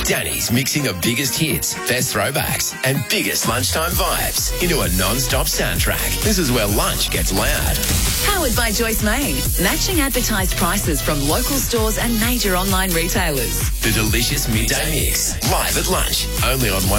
Danny's mixing the biggest hits, best throwbacks and biggest lunchtime vibes into a non-stop soundtrack. This is where lunch gets loud. Powered by Joyce Main. Matching advertised prices from local stores and major online retailers. The delicious midday mix, live at lunch, only on 1